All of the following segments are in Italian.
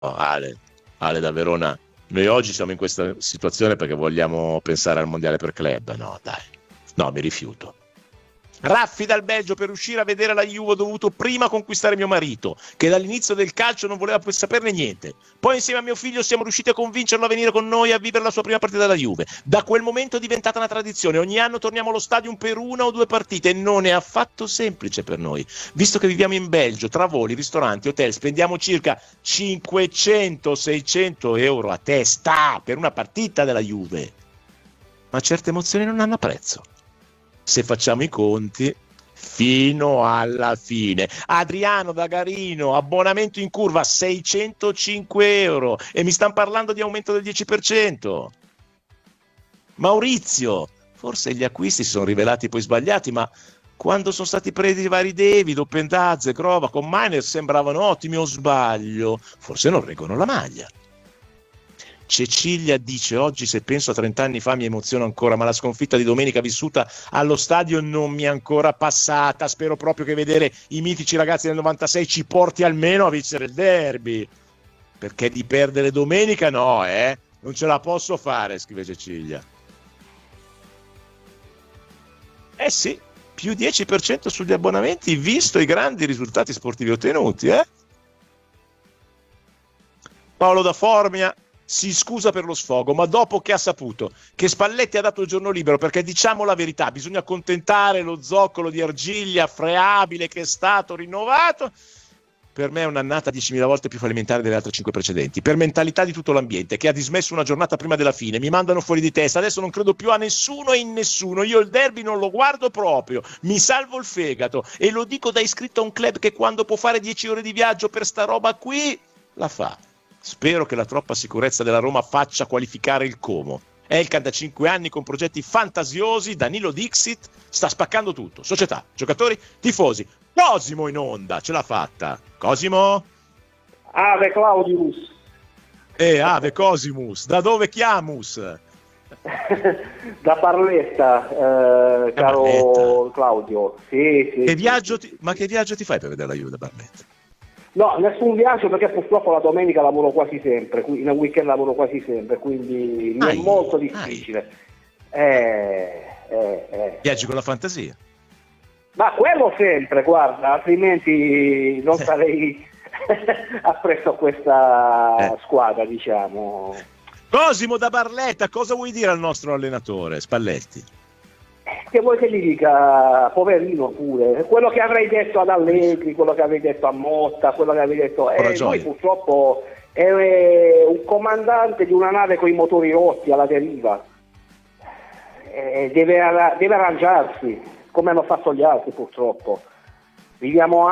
Ale da Verona, noi oggi siamo in questa situazione perché vogliamo pensare al mondiale per club. No, dai, no, mi rifiuto. Raffi dal Belgio: per riuscire a vedere la Juve ho dovuto prima conquistare mio marito, che dall'inizio del calcio non voleva saperne niente. Poi insieme a mio figlio siamo riusciti a convincerlo a venire con noi a vivere la sua prima partita della Juve. Da quel momento è diventata una tradizione. Ogni anno torniamo allo stadio per una o due partite e non è affatto semplice per noi. Visto che viviamo in Belgio, tra voli, ristoranti, hotel, spendiamo circa 500-600 euro a testa per una partita della Juve. Ma certe emozioni non hanno prezzo. Se facciamo i conti, fino alla fine. Adriano da Garino: abbonamento in curva 605 euro e mi stanno parlando di aumento del 10%. Maurizio: forse gli acquisti si sono rivelati poi sbagliati, ma quando sono stati presi i vari David, Opendazze, Grova con Miner sembravano ottimi, o sbaglio? Forse non reggono la maglia. Cecilia dice: oggi se penso a 30 anni fa mi emoziono ancora, ma la sconfitta di domenica vissuta allo stadio non mi è ancora passata. Spero proprio che vedere i mitici ragazzi del 96 ci porti almeno a vincere il derby, perché di perdere domenica no, non ce la posso fare, scrive Cecilia. Sì, più 10% sugli abbonamenti visto i grandi risultati sportivi ottenuti. Paolo da Formia si scusa per lo sfogo, ma dopo che ha saputo che Spalletti ha dato il giorno libero, perché diciamo la verità, bisogna accontentare lo zoccolo di argilla freabile che è stato rinnovato, per me è un'annata 10.000 volte più fallimentare delle altre 5 precedenti, per mentalità di tutto l'ambiente, che ha dismesso una giornata prima della fine, mi mandano fuori di testa, adesso non credo più a nessuno e in nessuno, io il derby non lo guardo proprio, mi salvo il fegato, e lo dico da iscritto a un club che quando può fare 10 ore di viaggio per sta roba qui, la fa. Spero che la troppa sicurezza della Roma faccia qualificare il Como. Elkan da 5 anni con progetti fantasiosi, Danilo Dixit sta spaccando tutto. Società, giocatori, tifosi. Cosimo in onda, ce l'ha fatta. Cosimo? Ave Claudius. Ave Cosimus. Da dove chiamus? Da Barletta, caro Barletta. Claudio. Sì. Che viaggio ti fai per vedere la Juve da Barletta? No, nessun viaggio, perché purtroppo la domenica lavoro quasi sempre, nel weekend lavoro quasi sempre, quindi mi è molto difficile. Viaggi con la fantasia? Ma quello sempre, guarda, altrimenti non sarei appresso a questa squadra, diciamo. Cosimo da Barletta, cosa vuoi dire al nostro allenatore Spalletti? Che vuoi che gli dica, poverino pure, quello che avrei detto ad Allegri, quello che avrei detto a Motta, quello che avrei detto, lui purtroppo è un comandante di una nave con i motori rotti alla deriva, deve arrangiarsi, come hanno fatto gli altri purtroppo. Viviamo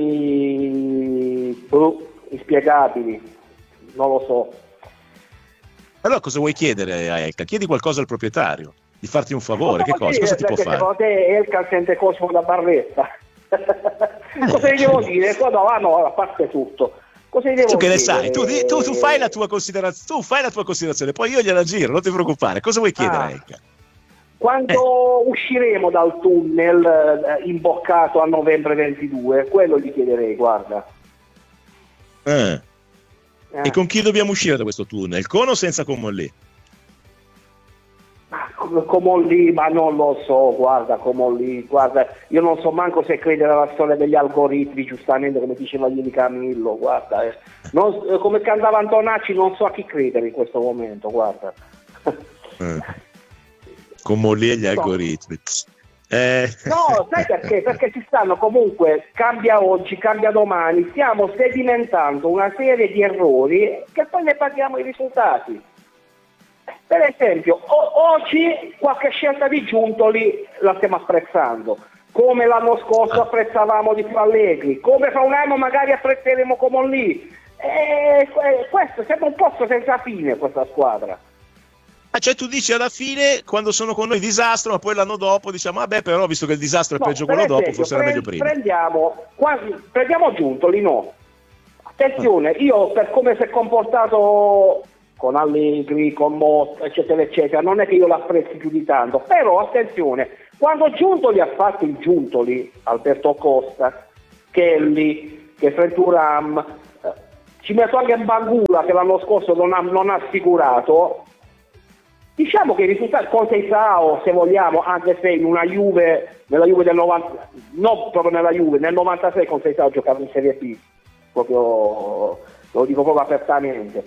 anni inspiegabili, non lo so. Allora cosa vuoi chiedere a Elka? Chiedi qualcosa al proprietario, di farti un favore, che cosa? Cosa ti può fare? Secondo te Elkan sente Cosimo da Barletta? Cosa gli devo dire? No, a parte tutto. Cosa gli devo tu che dire? ne sai? Tu fai la tua considerazione, poi io gliela giro, non ti preoccupare. Cosa vuoi chiedere a Elkan? Quando usciremo dal tunnel imboccato a novembre 22, quello gli chiederei, guarda. E con chi dobbiamo uscire da questo tunnel? Con o senza Comolli? Comolli, ma non lo so, guarda, io non so manco se credere alla storia degli algoritmi, giustamente come diceva ieri Camillo, guarda, come cantava Antonacci, non so a chi credere in questo momento, guarda. Comolli e gli algoritmi. No, sai perché? Perché ci stanno comunque, cambia oggi, cambia domani, stiamo sedimentando una serie di errori che poi ne paghiamo i risultati. Per esempio, oggi qualche scelta di Giuntoli la stiamo apprezzando, come l'anno scorso apprezzavamo di Allegri, come fra un anno magari apprezzeremo Comolli. Questo sembra un posto senza fine, questa squadra. Cioè tu dici alla fine, quando sono con noi disastro, ma poi l'anno dopo diciamo vabbè, però visto che il disastro è peggio quello dopo, forse era meglio prima. Prendiamo Giuntoli, no. Attenzione, io per come si è comportato con Allegri, con Motta, eccetera, eccetera, non è che io l'apprezzi più di tanto, però attenzione, quando Giuntoli ha fatto il Giuntoli, Alberto Costa, Kelly, Kefren Turam, ci metto anche Bangula che l'anno scorso non ha assicurato. Diciamo che i risultati con Seisao, se vogliamo, anche se in una Juve, nella Juve del 90, non proprio nella Juve, nel 96 con Seisao giocava in Serie B, proprio, lo dico proprio apertamente.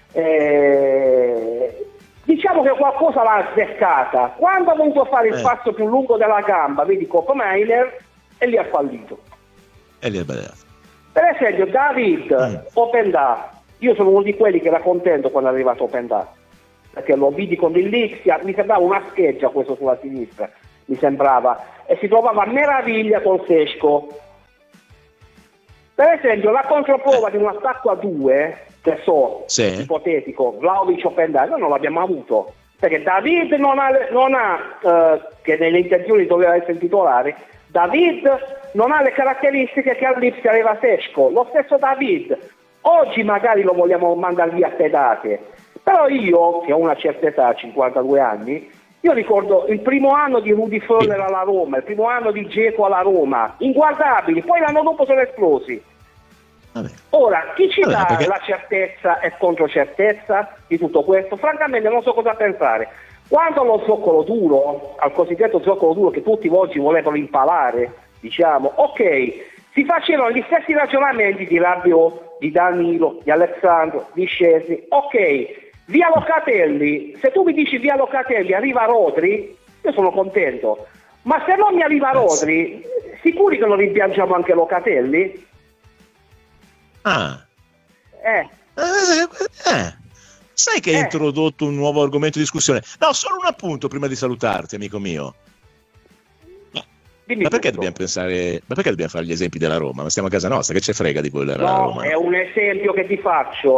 Diciamo che qualcosa l'ha azzeccata. Quando ha voluto fare il passo più lungo della gamba, vedi Kopenhagen, e lì ha fallito. E lì è sbagliato. Per esempio David Openda, io sono uno di quelli che era contento quando è arrivato Openda, perché lo vidi con l'Illixia, mi sembrava una scheggia questo sulla sinistra, mi sembrava, e si trovava a meraviglia con Sesco. Per esempio la controprova di un attacco a due, che ipotetico, Vlahovic Openda, noi non l'abbiamo avuto, perché David non ha che nelle intenzioni doveva essere titolare, David non ha le caratteristiche che all'Ipsia aveva Sesco, lo stesso David. Oggi magari lo vogliamo mandare via a pedate, però io, che ho una certa età, 52 anni, io ricordo il primo anno di Rudi Völler alla Roma, il primo anno di Dzeko alla Roma, inguardabili, poi l'anno dopo sono esplosi. Vabbè. Ora, chi ci dà la certezza e controcertezza di tutto questo? Francamente non so cosa pensare. Quando lo zoccolo duro, al cosiddetto zoccolo duro che tutti oggi volevano impalare, diciamo, ok, si facevano gli stessi ragionamenti di Rabiot, di Danilo, di Alessandro, di Scesni, ok, via Locatelli, se tu mi dici via Locatelli arriva Rodri, io sono contento, ma se non mi arriva Rodri, sicuri che non rimpiangiamo anche Locatelli? Sai che hai introdotto un nuovo argomento di discussione? No, solo un appunto prima di salutarti, amico mio. Ma perché dobbiamo pensare? Ma perché dobbiamo fare gli esempi della Roma? Ma stiamo a casa nostra, che ce frega di quello della Roma? È un esempio che ti faccio,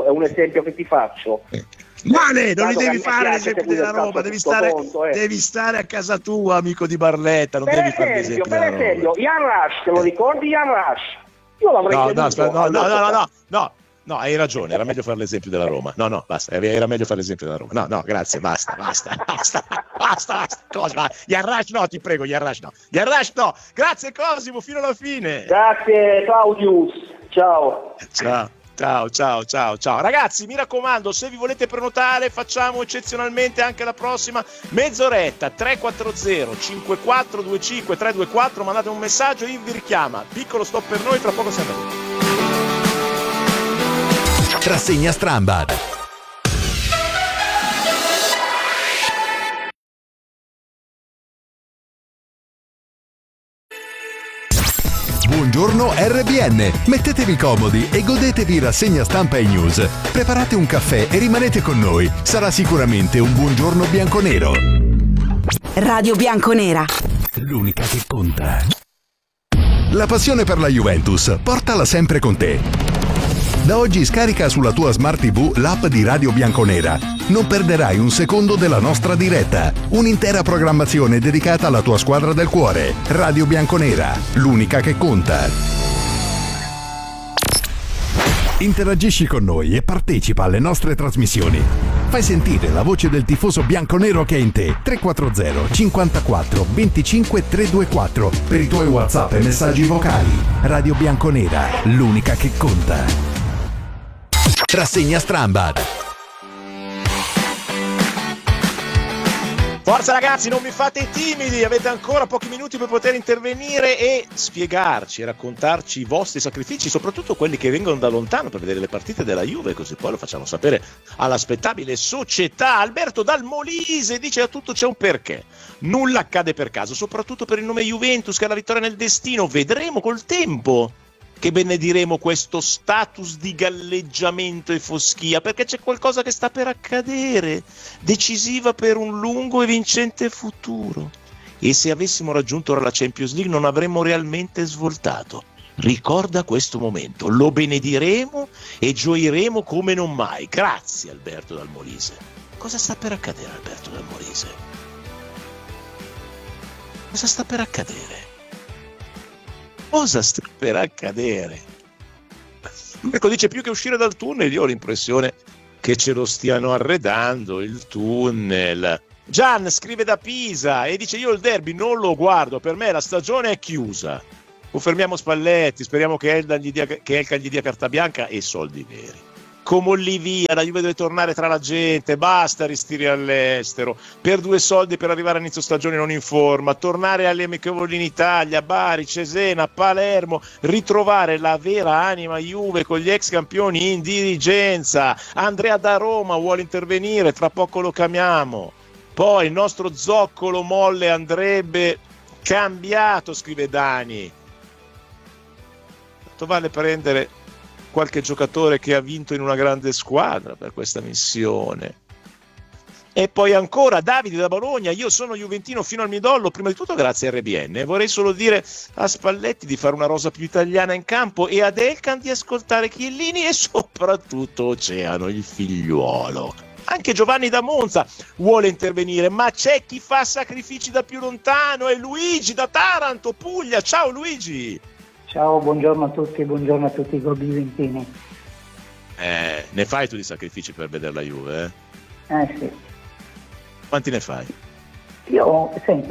Male, non li devi fare gli esempi della Roba, devi stare a casa tua, amico di Barletta, non devi fare gli esempi della Roma. Per esempio, Ian Rush, te lo ricordi Ian Rush? Io l'avrei No, hai ragione, era meglio fare l'esempio della Roma. No, basta, era meglio fare l'esempio della Roma. No, grazie, basta. Cosa? Ian Rush no, ti prego, Ian Rush no. Grazie Cosimo, fino alla fine. Grazie Claudius, ciao. Ciao. Ragazzi, mi raccomando, se vi volete prenotare, facciamo eccezionalmente anche la prossima mezz'oretta. 340 5425 324, mandate un messaggio, io vi richiama. Piccolo stop per noi, tra poco siamo venuti. Rassegna Strambad. Buongiorno RBN, mettetevi comodi e godetevi rassegna stampa e news. Preparate un caffè e rimanete con noi, sarà sicuramente un buongiorno bianconero. Radio Bianconera, l'unica che conta. La passione per la Juventus, portala sempre con te. Da oggi scarica sulla tua Smart TV l'app di Radio Bianconera. Non perderai un secondo della nostra diretta. Un'intera programmazione dedicata alla tua squadra del cuore. Radio Bianconera, l'unica che conta. Interagisci con noi e partecipa alle nostre trasmissioni. Fai sentire la voce del tifoso bianconero che è in te. 340 54 25 324 per i tuoi WhatsApp e messaggi vocali. Radio Bianconera, l'unica che conta. Rassegna Strambad. Forza ragazzi, non vi fate timidi, avete ancora pochi minuti per poter intervenire e spiegarci, raccontarci i vostri sacrifici, soprattutto quelli che vengono da lontano per vedere le partite della Juve, così poi lo facciamo sapere all'aspettabile società. Alberto dal Molise dice: a tutto c'è un perché, nulla accade per caso, soprattutto per il nome Juventus che ha la vittoria nel destino. Vedremo col tempo che benediremo questo status di galleggiamento e foschia, perché c'è qualcosa che sta per accadere, decisiva per un lungo e vincente futuro. E se avessimo raggiunto ora la Champions League non avremmo realmente svoltato. Ricorda questo momento, lo benediremo e gioiremo come non mai. Grazie Alberto dal Molise. Cosa sta per accadere, Alberto dal Molise? Cosa sta per accadere? Cosa sta per accadere? Ecco, dice: più che uscire dal tunnel, io ho l'impressione che ce lo stiano arredando il tunnel. Gian scrive da Pisa e dice: io il derby non lo guardo, per me la stagione è chiusa. Confermiamo Spalletti, speriamo che Elkan gli dia carta bianca e soldi veri. Comolli via, la Juve deve tornare tra la gente, basta Aristiri all'estero, per 2 soldi per arrivare a inizio stagione non in forma, tornare alle amichevoli in Italia, Bari, Cesena, Palermo, ritrovare la vera anima Juve con gli ex campioni in dirigenza. Andrea da Roma vuole intervenire, tra poco lo chiamiamo. Poi il nostro zoccolo molle andrebbe cambiato, scrive Dani. Quanto vale prendere qualche giocatore che ha vinto in una grande squadra per questa missione? E poi ancora Davide da Bologna: io sono juventino fino al midollo, prima di tutto grazie a RBN, vorrei solo dire a Spalletti di fare una rosa più italiana in campo e ad Elkan di ascoltare Chiellini e soprattutto Oceano, il figliuolo. Anche Giovanni da Monza vuole intervenire, ma c'è chi fa sacrifici da più lontano, è Luigi da Taranto, Puglia. Ciao Luigi. Ciao, buongiorno a tutti i gol juventini. Ne fai tu di sacrifici per vedere la Juve? Sì. Quanti ne fai? Io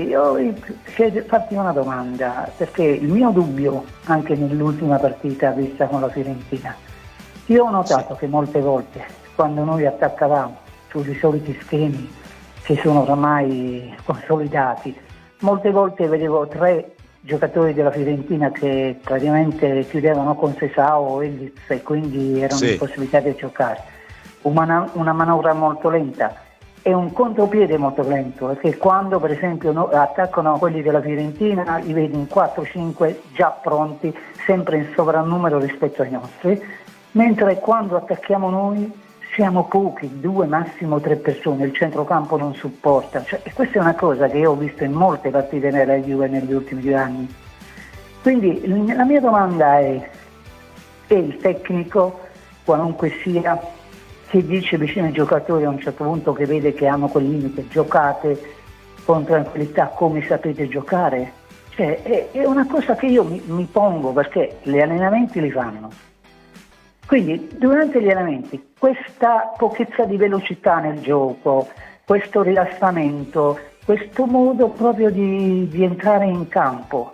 farti una domanda, perché il mio dubbio, anche nell'ultima partita vista con la Fiorentina, io ho notato che molte volte, quando noi attaccavamo sui soliti schemi che sono oramai consolidati, molte volte vedevo 3 giocatori della Fiorentina che praticamente chiudevano con Sesao o Ellis e quindi erano impossibilitati a giocare. Una manovra molto lenta e un contropiede molto lento, perché quando per esempio attaccano quelli della Fiorentina li vedi in 4-5 già pronti, sempre in sovrannumero rispetto ai nostri, mentre quando attacchiamo noi siamo pochi, 2 massimo 3 persone, il centrocampo non supporta, e questa è una cosa che io ho visto in molte partite nella Juve negli ultimi 2 anni. Quindi la mia domanda è il tecnico, qualunque sia, che dice vicino ai giocatori a un certo punto che vede che hanno quel limite, giocate con tranquillità come sapete giocare? È una cosa che io mi pongo, perché gli allenamenti li fanno. Quindi durante gli allenamenti questa pochezza di velocità nel gioco, questo rilassamento, questo modo proprio di entrare in campo,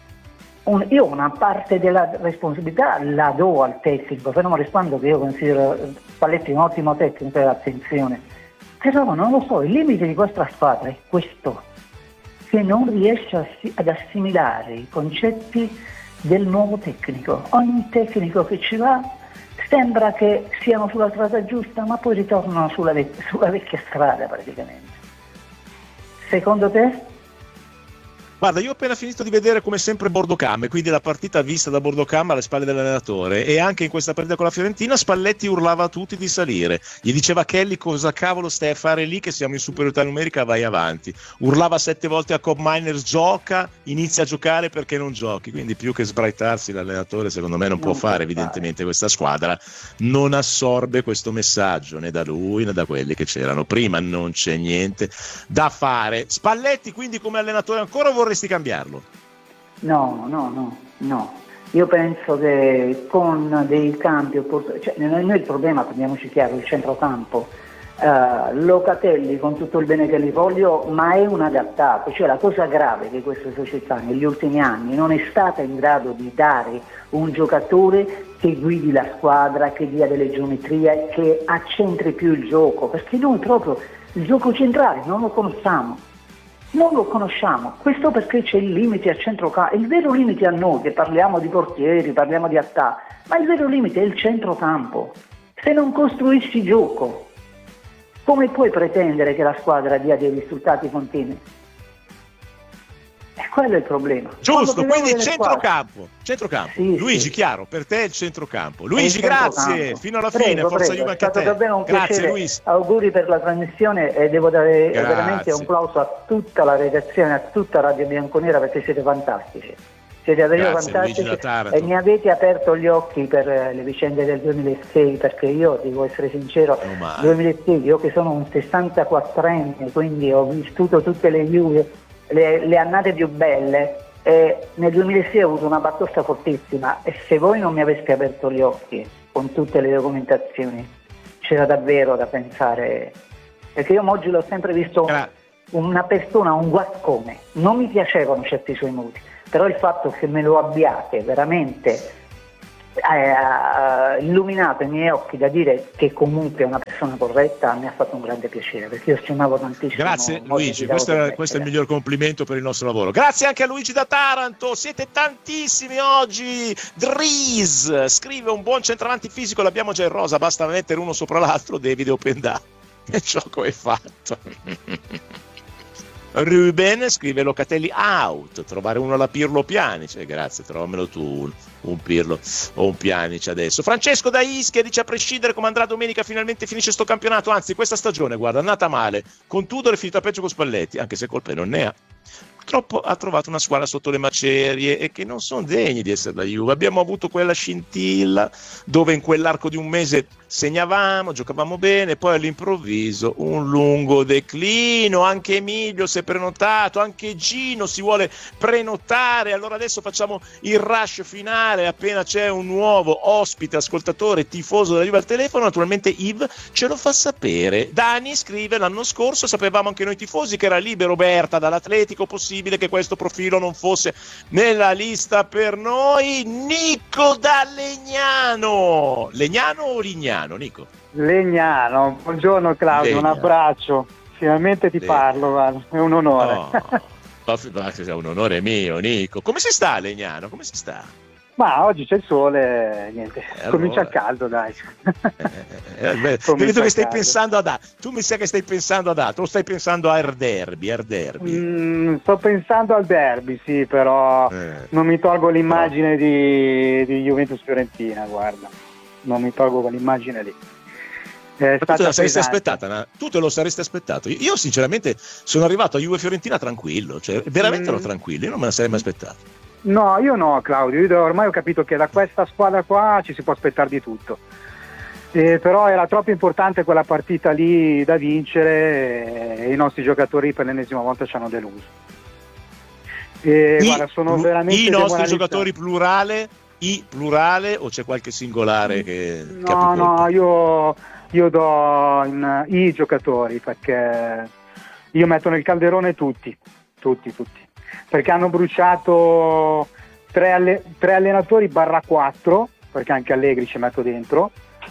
io una parte della responsabilità la do al tecnico, fermo restando che io considero Spalletti un ottimo tecnico, attenzione, però non lo so, il limite di questa squadra è questo, che non riesce ad assimilare i concetti del nuovo tecnico. Ogni tecnico che ci va sembra che siano sulla strada giusta, ma poi ritornano sulla vecchia strada praticamente. Secondo te? Guarda, io ho appena finito di vedere come sempre Bordocam, quindi la partita vista da Bordocam alle spalle dell'allenatore, e anche in questa partita con la Fiorentina Spalletti urlava a tutti di salire, gli diceva Kelly cosa cavolo stai a fare lì che siamo in superiorità numerica, vai avanti, urlava 7 volte a Cobb Miners gioca, inizia a giocare perché non giochi, quindi più che sbraitarsi l'allenatore secondo me non può fare, evidentemente questa squadra non assorbe questo messaggio né da lui né da quelli che c'erano prima, non c'è niente da fare. Spalletti quindi come allenatore ancora vorresti cambiarlo? No. Io penso che con dei campi, noi il problema, prendiamoci chiaro, il centrocampo, Locatelli con tutto il bene che li voglio, ma è un adattato, cioè la cosa grave che questa società negli ultimi anni non è stata in grado di dare un giocatore che guidi la squadra, che dia delle geometrie, che accentri più il gioco, perché noi proprio il gioco centrale non lo conosciamo, questo perché c'è il limite al centrocampo, il vero limite a noi che parliamo di portieri, parliamo di attacco, ma il vero limite è il centrocampo. Se non costruisci gioco, come puoi pretendere che la squadra dia dei risultati continui? E quello è il problema. Giusto, quindi il centrocampo. Sì, Luigi, sì. Chiaro, per te è il centrocampo. Luigi, grazie, fino alla fine, forza Juve anche a te. È stato davvero un grazie piacere. Luigi. Auguri per la trasmissione e devo dare veramente un plauso a tutta la redazione, a tutta Radio Bianconera, perché siete fantastici. Siete davvero Grazie, fantastici Luigi da Taranto. e mi avete aperto gli occhi per le vicende del 2006, perché io, devo essere sincero, 2006, io che sono un 64enne, quindi ho vissuto tutte le Juve, le annate più belle, e nel 2006 ho avuto una batosta fortissima, e se voi non mi aveste aperto gli occhi con tutte le documentazioni c'era davvero da pensare, perché io oggi l'ho sempre visto una persona, un guascone, non mi piacevano certi suoi modi, però il fatto che me lo abbiate veramente illuminato i miei occhi da dire che comunque è una persona corretta, mi ha fatto un grande piacere, perché io stimavo tantissimo. Grazie Luigi, questo è il miglior complimento per il nostro lavoro. Grazie anche a Luigi da Taranto, siete tantissimi oggi. Dries scrive: un buon centravanti fisico l'abbiamo già in rosa, basta mettere uno sopra l'altro, Davide Opendà. Che gioco è fatto. Ruben scrive: Locatelli out, trovare uno alla Pirlo Pjanic. Grazie, trovamelo tu un Pirlo o un Pjanic adesso. Francesco da Ischia dice: a prescindere come andrà domenica finalmente finisce sto campionato, anzi questa stagione guarda è andata male, con Tudor è finita peggio con Spalletti, anche se colpe non ne ha. Purtroppo ha trovato una squadra sotto le macerie e che non sono degni di essere la Juve. Abbiamo avuto quella scintilla dove in quell'arco di un mese segnavamo, giocavamo bene, poi all'improvviso un lungo declino. Anche Emilio si è prenotato, anche Gino si vuole prenotare. Allora adesso facciamo il rush finale appena c'è un nuovo ospite, ascoltatore, tifoso della Juve al telefono. Naturalmente Yves ce lo fa sapere. Dani scrive: l'anno scorso sapevamo anche noi tifosi che era libero Berta dall'Atletico, possibile che questo profilo non fosse nella lista per noi. Nico da Legnano. Legnano o Lignano, Nico? Legnano. Buongiorno Claudio, un abbraccio. Finalmente ti parlo, guarda. È un onore. È un onore mio, Nico. Come si sta Legnano? Come si sta? Ma oggi c'è il sole, niente, allora, comincia il caldo, dai. Vedo che stai pensando ad altro. Tu mi sa che stai pensando ad altro, o stai pensando a derby? Sto pensando al derby, sì, però non mi tolgo l'immagine di Juventus Fiorentina, guarda. Non mi tolgo quell'immagine lì. Tu te la saresti aspettata? Tu te lo saresti aspettato? Io sinceramente sono arrivato a Juve Fiorentina tranquillo, cioè veramente ero tranquillo, io non me la sarei mai aspettato. No, io no, Claudio, io ormai ho capito che da questa squadra qua ci si può aspettare di tutto, però era troppo importante quella partita lì da vincere e i nostri giocatori per l'ennesima volta ci hanno deluso. Guarda, sono veramente i nostri giocatori plurale o c'è qualche singolare che ha più colpa? No, io do i giocatori, perché io metto nel calderone tutti, perché hanno bruciato 3 allenatori /4, perché anche Allegri ci metto dentro,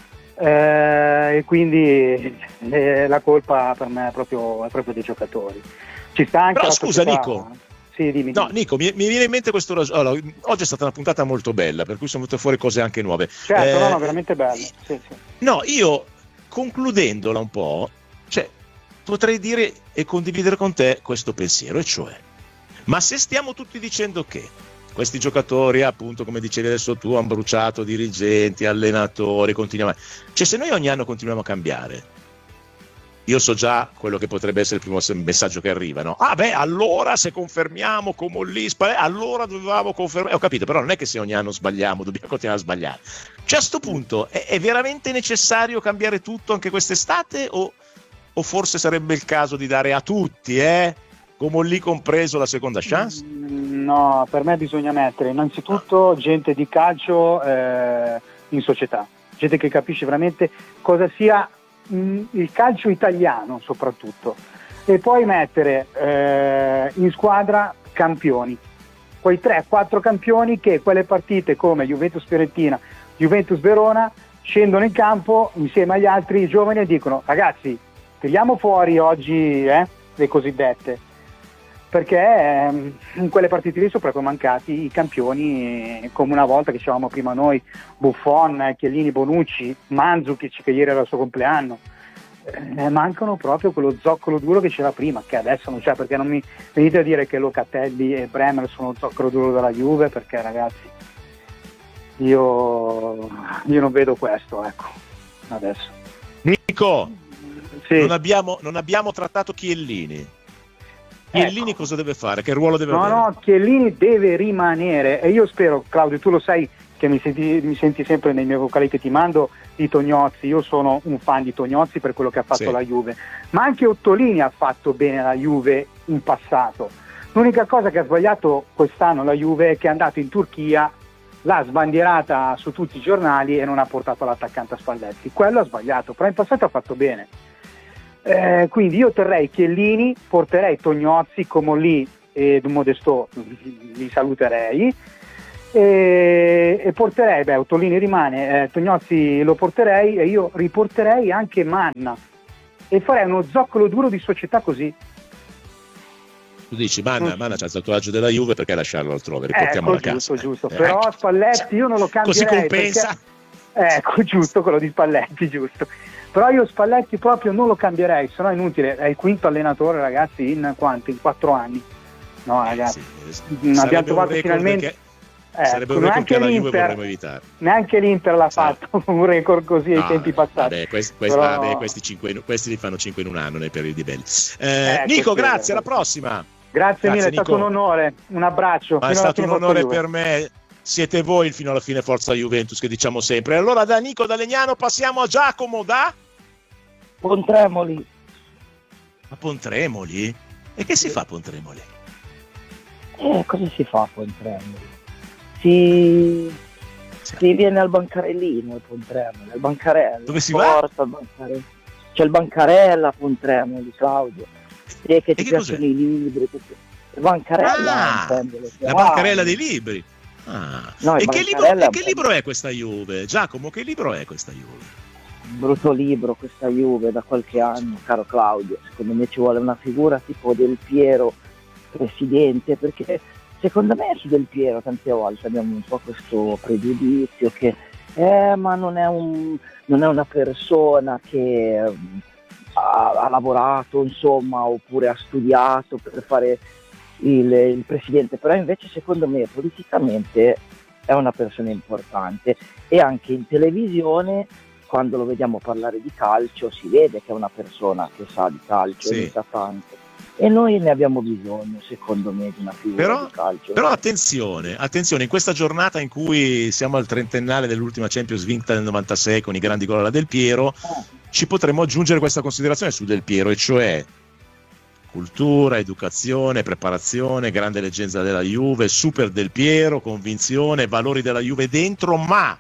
e quindi la colpa per me è proprio dei giocatori. Ci sta anche. Però scusa Nico, sì, dimmi. No, Nico, mi viene in mente questo. Allora, oggi è stata una puntata molto bella, per cui sono venute fuori cose anche nuove. Certo, no, veramente bella. Sì. No, io concludendola un po', cioè, potrei dire e condividere con te questo pensiero, e cioè: ma se stiamo tutti dicendo che questi giocatori, appunto, come dicevi adesso tu, hanno bruciato dirigenti, allenatori, continuiamo, cioè se noi ogni anno continuiamo a cambiare, io so già quello che potrebbe essere il primo messaggio che arriva, no? Allora se confermiamo come lì, allora dovevamo confermare. Ho capito, però non è che se ogni anno sbagliamo dobbiamo continuare a sbagliare. Cioè a sto punto è veramente necessario cambiare tutto anche quest'estate o forse sarebbe il caso di dare a tutti, come lì compreso, la seconda chance? No, per me bisogna mettere innanzitutto gente di calcio in società, gente che capisce veramente cosa sia il calcio italiano soprattutto, e poi mettere in squadra campioni, quei 3-4 campioni che quelle partite come Juventus Fiorentina, Juventus Verona scendono in campo insieme agli altri giovani e dicono: ragazzi, tiriamo fuori oggi le cosiddette, perché in quelle partite lì sono proprio mancati i campioni, come una volta che dicevamo prima noi, Buffon, Chiellini, Bonucci, Mandzukic che ieri era il suo compleanno. Mancano proprio quello zoccolo duro che c'era prima, che adesso non c'è, perché non mi venite a dire che Locatelli e Bremer sono lo zoccolo duro della Juve, perché ragazzi io non vedo questo, ecco, adesso. Nico, sì. non abbiamo trattato Chiellini. Chiellini ecco. Cosa deve fare? Che ruolo deve avere? No, Chiellini deve rimanere, e io spero, Claudio, tu lo sai che mi senti sempre nei miei vocali che ti mando, di Tognozzi. Io sono un fan di Tognozzi per quello che ha fatto la Juve, ma anche Ottolini ha fatto bene la Juve in passato. L'unica cosa che ha sbagliato quest'anno la Juve è che è andato in Turchia, l'ha sbandierata su tutti i giornali e non ha portato l'attaccante a Spalletti. Quello ha sbagliato, però in passato ha fatto bene. Quindi io terrei Chiellini, porterei Tognozzi, Comolli e Modestò li saluterei, e porterei, Ottolini rimane, Tognozzi lo porterei e io riporterei anche Manna e farei uno zoccolo duro di società così. Tu dici Manna c'ha il tatuaggio della Juve, perché lasciarlo altrove? Riportiamolo a casa. Giusto. Però Spalletti io non lo cambierei. Così compensa. Perché, giusto, quello di Spalletti, giusto. Però io Spalletti proprio non lo cambierei, sennò è inutile. È il quinto allenatore, ragazzi, in 4 anni. No, ragazzi. Abbiamo trovato finalmente. Sarebbe un record che la Juve vorremmo evitare. Neanche l'Inter l'ha fatto un record così ai tempi passati. Questi li fanno 5 in un anno nei periodi belli. Nico, grazie, alla prossima. Grazie mille, è stato un onore. Un abbraccio. Ma è stato un onore per me. Siete voi il fino alla fine Forza Juventus, che diciamo sempre. Allora da Nico da Legnano passiamo a Giacomo da Pontremoli. A Pontremoli? E che si fa a Pontremoli? Cosa si fa a Pontremoli? Si viene al bancarellino, al Pontremoli, al bancarello. Dove si va? C'è il bancarella a Pontremoli, Claudio. Che ti piacciono i libri, il bancarella. La bancarella dei libri. No, e che libro è questa Juve? Giacomo, che libro è questa Juve? Brutto libro questa Juve da qualche anno, caro Claudio. Secondo me ci vuole una figura tipo Del Piero presidente, perché secondo me su Del Piero tante volte abbiamo un po' questo pregiudizio che ma non è una persona che ha lavorato, insomma, oppure ha studiato per fare il presidente, però invece secondo me politicamente è una persona importante e anche in televisione, quando lo vediamo parlare di calcio, si vede che è una persona che sa di calcio, sì, e sa tanto. E noi ne abbiamo bisogno, secondo me, di una figura di calcio. Però attenzione, in questa giornata in cui siamo al trentennale dell'ultima Champions vinta nel 96 con i grandi gol alla Del Piero, ci potremmo aggiungere questa considerazione su Del Piero, e cioè cultura, educazione, preparazione, grande leggenza della Juve, super Del Piero, convinzione, valori della Juve dentro, ma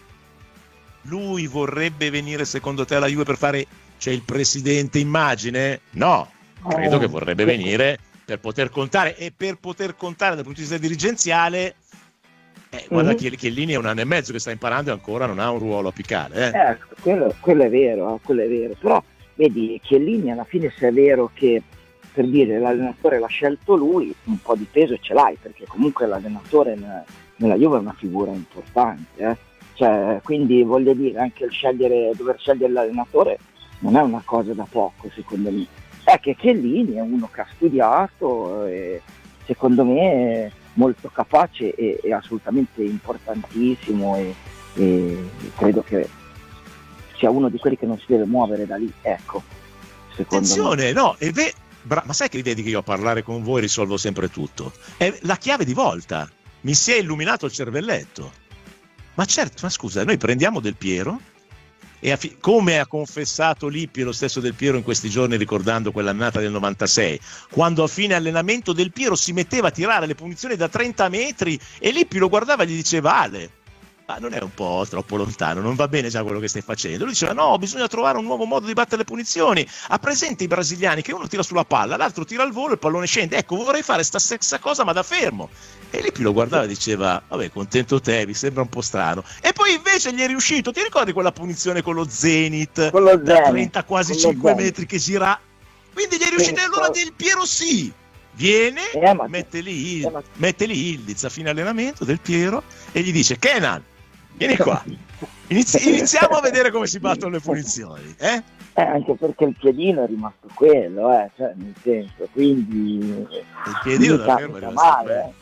lui vorrebbe venire secondo te alla Juve per fare, il presidente immagine? No, credo che vorrebbe venire per poter contare, e per poter contare dal punto di vista dirigenziale, guarda Chiellini è 1 anno e mezzo che sta imparando e ancora non ha un ruolo apicale. Quello è vero, però vedi, Chiellini alla fine, se è vero che, per dire, l'allenatore l'ha scelto lui, un po' di peso ce l'hai, perché comunque l'allenatore nella Juve è una figura importante, quindi voglio dire, anche dover scegliere l'allenatore non è una cosa da poco, secondo me. È che Chiellini è uno che ha studiato, e secondo me è molto capace e assolutamente importantissimo, e credo che sia uno di quelli che non si deve muovere da lì, ecco. Attenzione, no, ma sai che vedi che io a parlare con voi risolvo sempre tutto? È la chiave di volta. Mi si è illuminato il cervelletto. Ma certo, ma scusa, noi prendiamo Del Piero e come ha confessato Lippi, lo stesso Del Piero in questi giorni ricordando quell'annata del 96, quando a fine allenamento Del Piero si metteva a tirare le punizioni da 30 metri e Lippi lo guardava e gli diceva: Ale, ma non è un po' troppo lontano, non va bene già quello che stai facendo? Lui diceva: no, bisogna trovare un nuovo modo di battere le punizioni. Ha presente i brasiliani che uno tira sulla palla, l'altro tira al volo, il pallone scende? Ecco, vorrei fare sta stessa cosa ma da fermo. E Lippi lo guardava e diceva: vabbè, contento te, mi sembra un po' strano. E poi invece gli è riuscito. Ti ricordi quella punizione con lo Zenit da 30 quasi 5 metri che gira? Quindi gli è riuscito, e allora Del Piero sì, viene, mette lì Ildiz a fine allenamento Del Piero e gli dice: Kenan, vieni qua, iniziamo a vedere come si battono le punizioni, anche perché il piedino è rimasto quello, nel senso, quindi il piedino davvero è rimasto quello.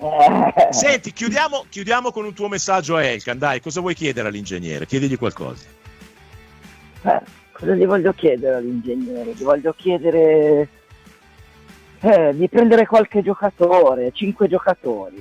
Senti, chiudiamo con un tuo messaggio a Elkan, dai, cosa vuoi chiedere all'ingegnere? Chiedigli qualcosa. Cosa gli voglio chiedere all'ingegnere? Gli voglio chiedere di prendere qualche giocatore, 5 giocatori.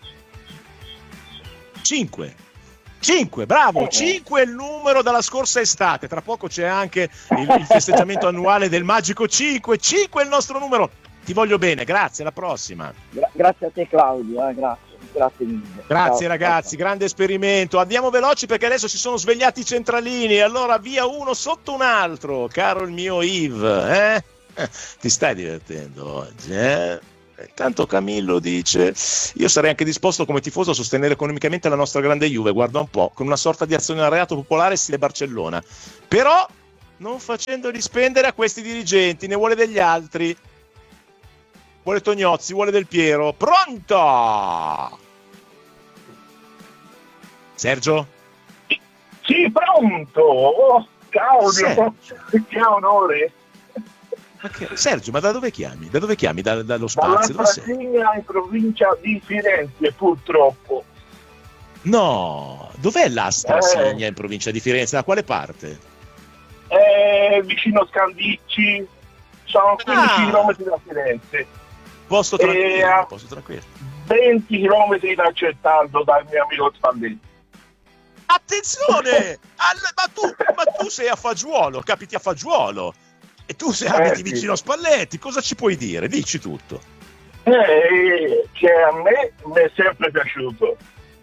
5, bravo, 5 è il numero dalla scorsa estate, tra poco c'è anche il festeggiamento annuale del magico 5 è il nostro numero. Ti voglio bene, grazie, alla prossima. Grazie a te Claudio, grazie mille. Grazie, ciao, ragazzi, ciao. grande esperimento. Andiamo veloci perché adesso si sono svegliati i centralini, allora via uno sotto un altro, caro il mio Yves, Ti stai divertendo oggi, Intanto Camillo dice: io sarei anche disposto come tifoso a sostenere economicamente la nostra grande Juve, guarda un po', con una sorta di azionariato popolare stile Barcellona, però non facendoli spendere a questi dirigenti, ne vuole degli altri, vuole Tognozzi, vuole Del Piero. Pronto? Sergio? Sì, pronto. Oh, Claudio, che onore. Sergio, ma da dove chiami? Da dove chiami? Dallo spazio? Dalla Sardegna, in provincia di Firenze, purtroppo. No, dov'è l'Astrasegna in provincia di Firenze? Da quale parte? Vicino Scandicci, sono 15 km da Firenze. Posto tranquillo. 20 km da Certaldo dal mio amico Spalletti. Attenzione! Ma tu sei a Fagiuolo, capiti a Fagiuolo. E tu abiti vicino a Spalletti, cosa ci puoi dire? Dici tutto. Che a me mi è sempre piaciuto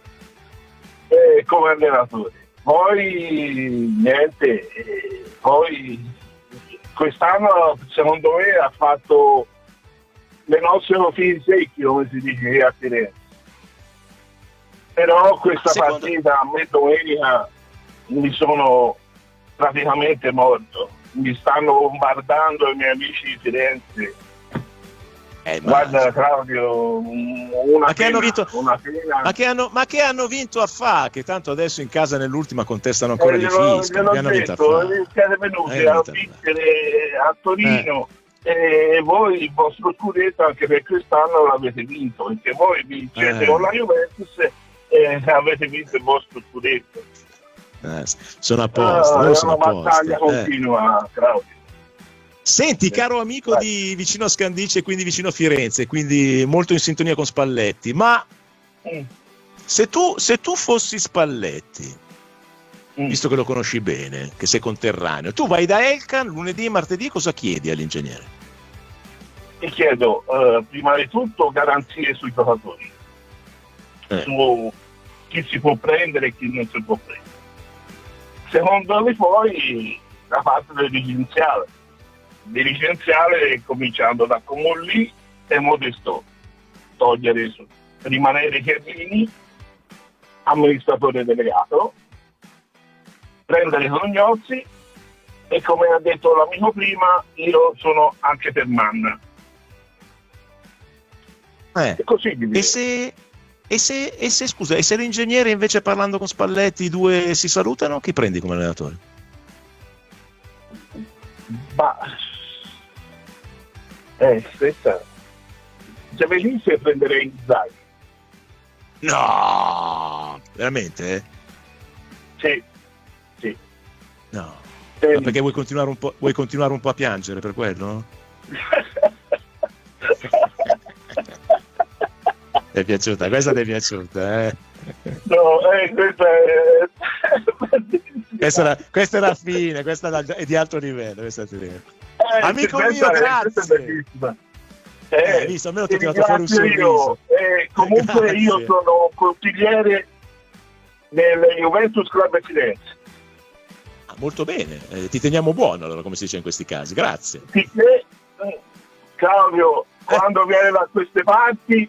come allenatore. Poi niente, poi quest'anno secondo me ha fatto le nostre fine secchi, come si dice a Firenze. Però questa partita a me domenica mi sono praticamente morto. Mi stanno bombardando i miei amici di Firenze. Guarda Claudio, una pena. Ma che hanno vinto a fa? Che tanto adesso in casa nell'ultima contestano ancora di fisco. Siete venuti a vincere a Torino e voi il vostro scudetto anche per quest'anno l'avete vinto, perché voi vincete con la Juventus e avete vinto il vostro scudetto. Sono a posto, sono una battaglia continua, Claudio. Senti, caro amico di vicino a Scandicci e quindi vicino a Firenze, quindi molto in sintonia con Spalletti, ma se tu fossi Spalletti, visto che lo conosci bene, che sei conterraneo, tu vai da Elkann lunedì e martedì, cosa chiedi all'ingegnere? E chiedo prima di tutto garanzie sui giocatori, su chi si può prendere e chi non si può prendere. Secondo me poi la parte del dirigenziale cominciando da Comolli e Modesto, rimanere Chiellini, amministratore delegato, prendere Tognozzi e, come ha detto l'amico prima, io sono anche per Manna. È così. E se scusa, e se l'ingegnere invece parlando con Spalletti i due si salutano, chi prendi come allenatore? Questa se venisse prenderei Inzaghi. No, veramente? Sì. No. Ma perché vuoi continuare un po' a piangere per quello? Ti è piaciuta? Questa ti è piaciuta, No, questa è la fine, questa è di alto livello. Amico mio, grazie. Visto, almeno ti ho tirato fuori un sorriso. Comunque grazie. Io sono consigliere del Juventus Club Firenze. Molto bene, ti teniamo buono allora, come si dice in questi casi, grazie. Claudio, quando viene da queste parti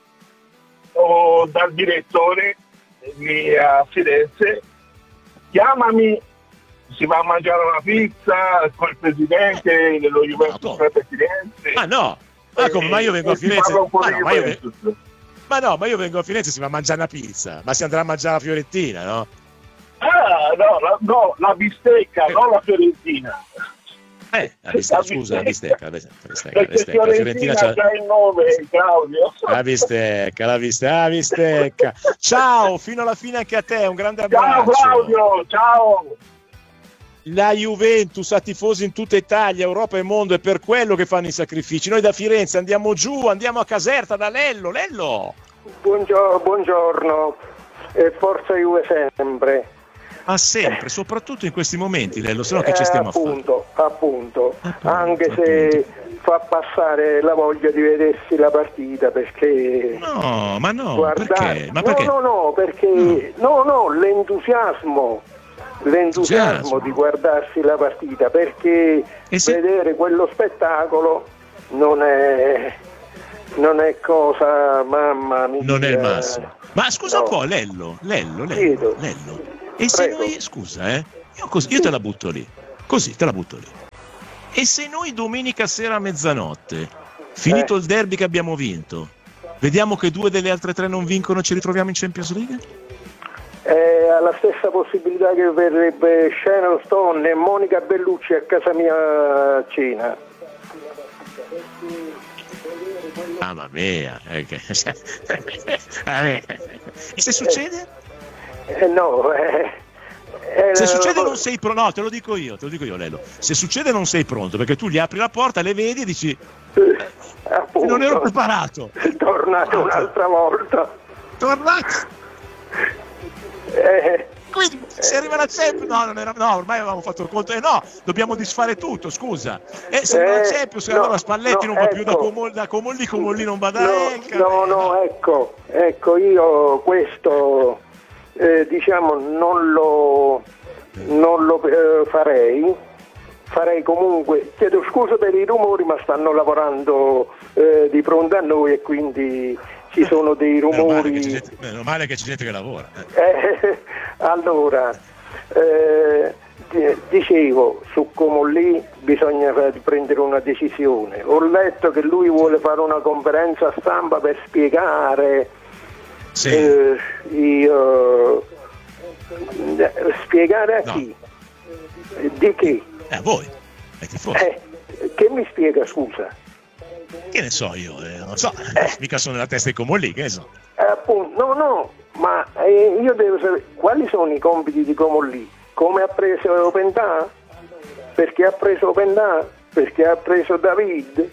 o dal direttore lì a Firenze, chiamami, si va a mangiare una pizza col presidente dello Juventus Club Firenze. Ma io vengo a Firenze. Ma io vengo a Firenze, si va a mangiare una pizza, ma si andrà a mangiare la Fiorentina, no? No, la bistecca, non la Fiorentina. La bistecca. La Fiorentina c'ha il nome, Claudio. La bistecca. Ciao, fino alla fine anche a te, un grande abbraccio. Ciao Claudio, ciao. La Juventus ha tifosi in tutta Italia, Europa e mondo, è per quello che fanno i sacrifici. Noi da Firenze andiamo giù, andiamo a Caserta da Lello. Buongiorno, e forza Juve sempre. Ma sempre, soprattutto in questi momenti, Lello, se no che ci stiamo a fare? Appunto, anche se fa passare la voglia di vedersi la partita, perché perché? Ma perché? Perché l'entusiasmo di guardarsi la partita, perché vedere quello spettacolo non è non è cosa, mamma mia. Non è il massimo. Ma scusa no. un po', Lello. Chiedo. E se Prego. noi, scusa, io te la butto lì. Così, te la butto lì. E se noi domenica sera a mezzanotte, finito il derby che abbiamo vinto, vediamo che 2 delle altre 3 non vincono e ci ritroviamo in Champions League? Ha la stessa possibilità che verrebbe Sharon Stone e Monica Bellucci a casa mia a cena. Mamma mia. E se succede? No. Se succede non sei pronto, no, te lo dico io, Lello. Se succede non sei pronto, perché tu gli apri la porta, le vedi e dici appunto, non ero preparato. Tornate un'altra volta. Tornate. Quindi se arriva la Champions, no, ormai avevamo fatto il conto, no, dobbiamo disfare tutto, scusa. Se arriva la Champions, no, allora Spalletti non va più da Comolli non va da Elka. No, ecco, io questo diciamo non lo farei comunque. Chiedo scusa per i rumori, ma stanno lavorando di fronte a noi e quindi ci sono dei rumori. Meno male che c'è gente che lavora. Allora, dicevo, su Comolli bisogna prendere una decisione. Ho letto che lui vuole fare una conferenza stampa per spiegare spiegare a chi? Di che? A voi, ai tifosi. Che mi spiega, scusa? Che ne so io, non so, mica sono nella testa di Comolli, che ne so. Appunto, no, ma io devo sapere quali sono i compiti di Comolli, come ha preso Opendà, perché ha preso Opendà, perché ha preso David.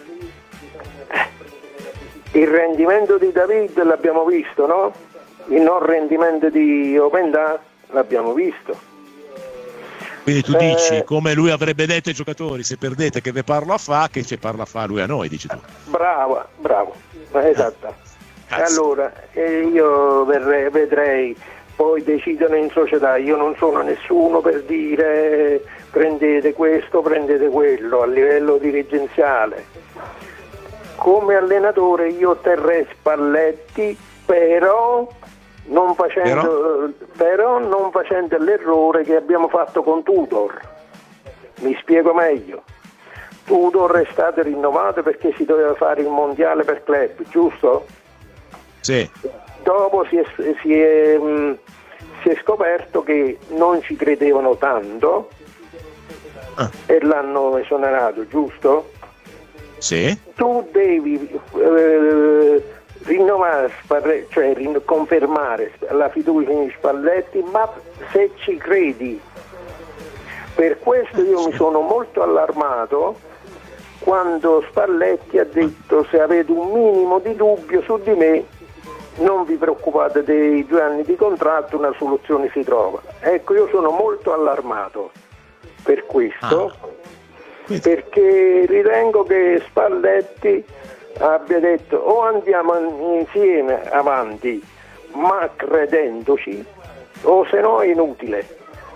Il rendimento di David l'abbiamo visto, no? Il non rendimento di Opendà l'abbiamo visto. Quindi tu dici, come lui avrebbe detto ai giocatori, se perdete che ve parlo a fa, che ci parla a fa lui a noi, dici tu. Bravo, esatto. Allora, io vedrei, poi decidono in società, io non sono nessuno per dire prendete questo, prendete quello, a livello dirigenziale. Come allenatore io terrei Spalletti, però non facendo l'errore che abbiamo fatto con Tudor. Mi spiego meglio. Tudor è stato rinnovato perché si doveva fare il mondiale per club, giusto? Sì. Dopo si è scoperto che non ci credevano tanto e l'hanno esonerato, giusto? Sì. Tu devi rinnovare, cioè confermare la fiducia in Spalletti, ma se ci credi. Per questo io mi sono molto allarmato quando Spalletti ha detto: se avete un minimo di dubbio su di me non vi preoccupate dei 2 anni di contratto, una soluzione si trova. Ecco, io sono molto allarmato per questo, perché ritengo che Spalletti abbia detto o andiamo insieme avanti ma credendoci, o se no è inutile.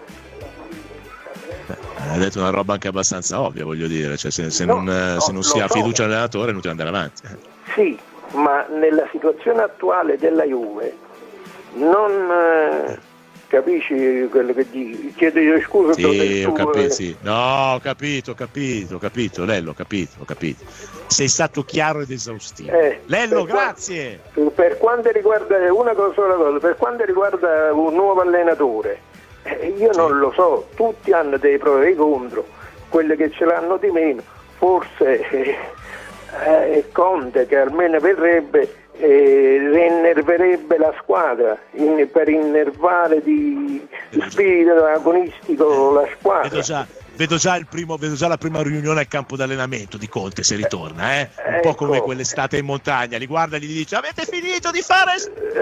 Ha detto una roba anche abbastanza ovvia, voglio dire, cioè se non si ha fiducia nell'allenatore è inutile andare avanti. Sì, ma nella situazione attuale della Juve non capisci quello che dico? Chiedo io scusa. Sì, ho capito, sì. No, ho capito, Lello, ho capito. Sei stato chiaro ed esaustivo. Lello, grazie. Per quanto riguarda una sola cosa, per quanto riguarda un nuovo allenatore, io non lo so, tutti hanno dei pro e dei contro, quelli che ce l'hanno di meno, forse Conte, che almeno verrebbe, rinnerverebbe la squadra per innervare di spirito agonistico la squadra. Vedo già la prima riunione al campo d'allenamento di Conte se ritorna, un po' come quell'estate in montagna, li guarda e gli dice: avete finito di fare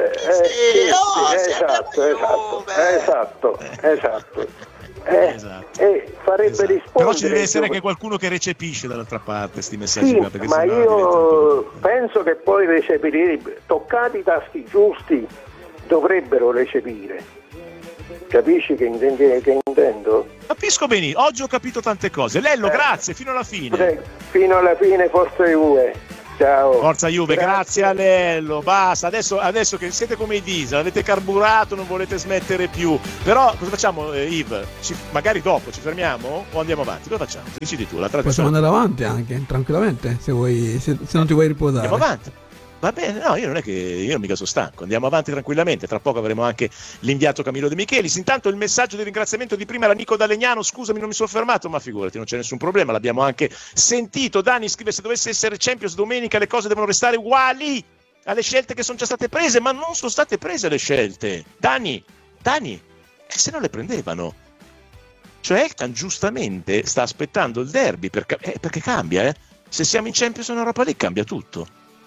esatto. Farebbe rispondere. Però ci deve essere anche qualcuno che recepisce dall'altra parte questi messaggi, sì, perché ma io penso che poi recepirebbe, toccati i tasti giusti dovrebbero recepire. Capisci che intendo? Capisco bene, oggi ho capito tante cose. Lello, grazie, fino alla fine. Fino alla fine, forza Juve. Ciao. Forza Juve, grazie a Lello, basta, adesso che siete come i diesel, avete carburato, non volete smettere più, però cosa facciamo Yves? Magari dopo ci fermiamo o andiamo avanti? Cosa facciamo? Decidi tu, la Possiamo andare avanti anche, tranquillamente, se non ti vuoi riposare. Andiamo avanti. Va bene, no, io non mica sono stanco, andiamo avanti tranquillamente, tra poco avremo anche l'inviato Camillo De Michelis. Intanto il messaggio di ringraziamento di prima era Nico da Legnano, scusami non mi sono fermato, ma figurati, non c'è nessun problema, l'abbiamo anche sentito. Dani scrive: se dovesse essere Champions domenica le cose devono restare uguali alle scelte che sono già state prese, ma non sono state prese le scelte. Dani, se non le prendevano. Cioè Elkan giustamente sta aspettando il derby perché cambia, se siamo in Champions o in Europa League cambia tutto.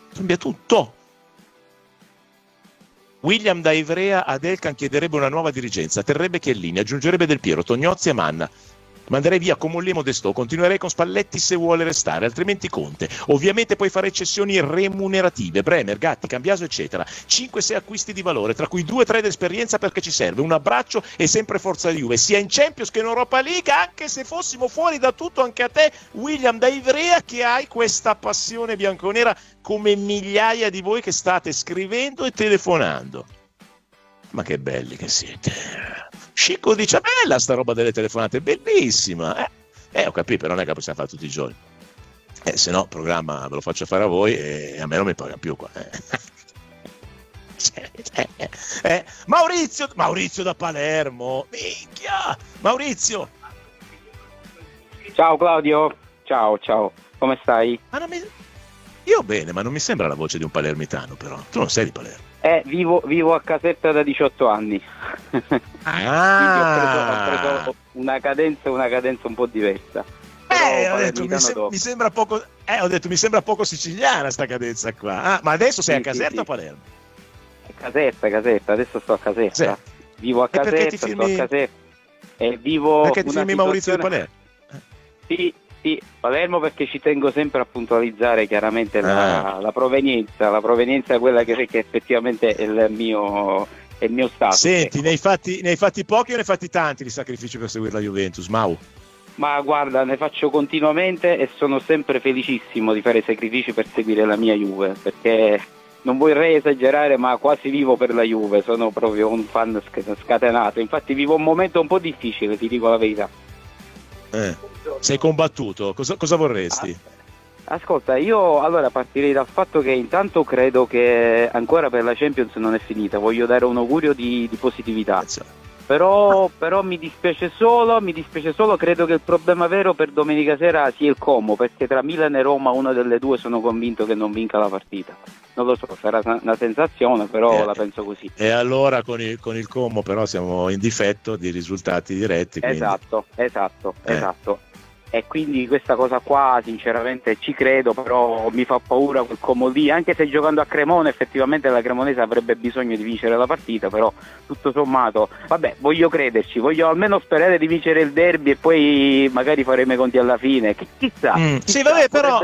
William da Ivrea ad Elkan chiederebbe una nuova dirigenza, terrebbe Chiellini, aggiungerebbe Del Piero, Tognozzi e Manna. Manderei via Comolli e Modestò, continuerei con Spalletti se vuole restare, altrimenti Conte. Ovviamente puoi fare eccezioni remunerative, Bremer, Gatti, Cambiaso eccetera. 5-6 acquisti di valore, tra cui 2-3 d'esperienza perché ci serve. Un abbraccio e sempre forza Juve, sia in Champions che in Europa League, anche se fossimo fuori da tutto. Anche a te William da Ivrea, che hai questa passione bianconera come migliaia di voi che state scrivendo e telefonando. Ma che belli che siete. Scicco dice: bella sta roba delle telefonate, bellissima. Ho capito, però non è che possiamo fare tutti i giorni. Se no, il programma ve lo faccio fare a voi e a me non mi paga più qua. Maurizio da Palermo, minchia, Maurizio. Ciao Claudio, ciao, come stai? Io bene, ma non mi sembra la voce di un palermitano, però. Tu non sei di Palermo. Vivo a Caserta da 18 anni. Quindi ho preso una cadenza un po' diversa. Ho detto, mi sembra poco. Ho detto, mi sembra poco siciliana sta cadenza qua. Ma adesso sei a Caserta o a Palermo? Caserta, adesso sto a Caserta. Sì. Vivo a Caserta, sto a Caserta. E vivo. Perché ti filmi Maurizio di Palermo? Sì, Palermo, perché ci tengo sempre a puntualizzare chiaramente la provenienza. La provenienza è quella che effettivamente è il mio stato. Senti, ecco. ne hai fatti pochi o ne hai fatti tanti di sacrifici per seguire la Juventus, Mau? Ma guarda, ne faccio continuamente e sono sempre felicissimo di fare sacrifici per seguire la mia Juve, perché non vorrei esagerare, ma quasi vivo per la Juve, sono proprio un fan scatenato. Infatti vivo un momento un po' difficile, ti dico la verità. Sei combattuto, cosa vorresti? Ascolta, io allora partirei dal fatto che intanto credo che ancora per la Champions non è finita, voglio dare un augurio di positività, però mi dispiace solo, credo che il problema vero per domenica sera sia il Como, perché tra Milan e Roma una delle due sono convinto che non vinca la partita. Non lo so, sarà una sensazione, però la penso così. E allora con il Como però siamo in difetto di risultati diretti. Quindi... Esatto. E quindi questa cosa qua sinceramente ci credo, però mi fa paura quel Como lì, anche se giocando a Cremona effettivamente la Cremonese avrebbe bisogno di vincere la partita, però tutto sommato, vabbè, voglio crederci, voglio almeno sperare di vincere il derby e poi magari faremo i conti alla fine, chissà. Sì, vabbè, però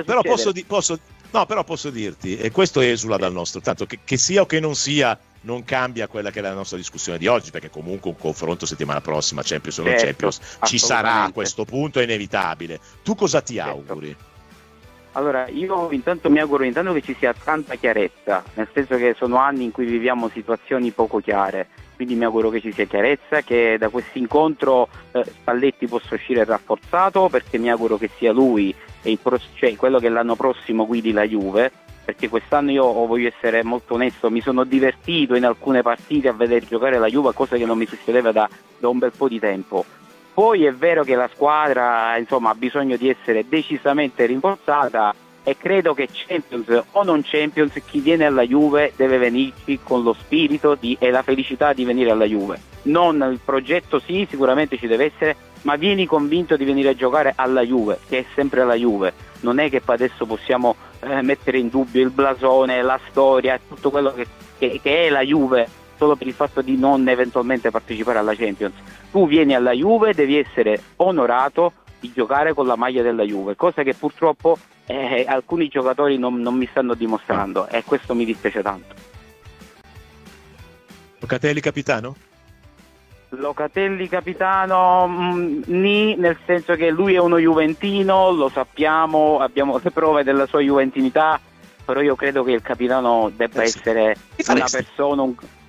posso dirti, e questo esula dal nostro, tanto che sia o che non sia, non cambia quella che è la nostra discussione di oggi, perché comunque un confronto settimana prossima, Champions o non Champions, ci sarà a questo punto, è inevitabile. Tu cosa ti auguri? Allora, io intanto mi auguro che ci sia tanta chiarezza, nel senso che sono anni in cui viviamo situazioni poco chiare, quindi mi auguro che ci sia chiarezza, che da questo incontro Spalletti possa uscire rafforzato, perché mi auguro che sia lui cioè quello che l'anno prossimo guidi la Juve, perché quest'anno io voglio essere molto onesto, mi sono divertito in alcune partite a vedere giocare la Juve, cosa che non mi succedeva da un bel po' di tempo. Poi è vero che la squadra ha bisogno di essere decisamente rinforzata e credo che Champions o non Champions, chi viene alla Juve deve venirci con lo spirito e la felicità di venire alla Juve. Non il progetto sì, sicuramente ci deve essere, ma vieni convinto di venire a giocare alla Juve, che è sempre la Juve. Non è che adesso possiamo mettere in dubbio il blasone, la storia, tutto quello che è la Juve, solo per il fatto di non eventualmente partecipare alla Champions. Tu vieni alla Juve, devi essere onorato di giocare con la maglia della Juve, cosa che purtroppo alcuni giocatori non mi stanno dimostrando, e questo mi dispiace tanto. Locatelli capitano? Locatelli capitano, nel senso che lui è uno juventino, lo sappiamo, abbiamo le prove della sua juventinità, però io credo che il capitano debba essere una persona...